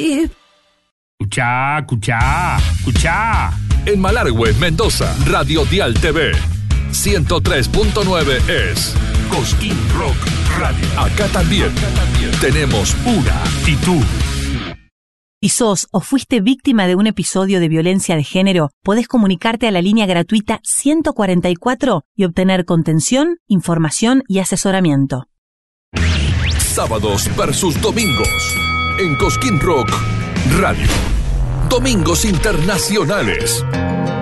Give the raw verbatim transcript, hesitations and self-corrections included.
Eh... Escuchá, escuchá, escuchá. En Malargüe, Mendoza, Radio Dial T V. ciento tres punto nueve es Cosquín Rock Radio. Acá también, Acá también tenemos una actitud. Si sos o fuiste víctima de un episodio de violencia de género, podés comunicarte a la línea gratuita ciento cuarenta y cuatro y obtener contención, información y asesoramiento. Sábados versus domingos en Cosquín Rock Radio. Domingos internacionales.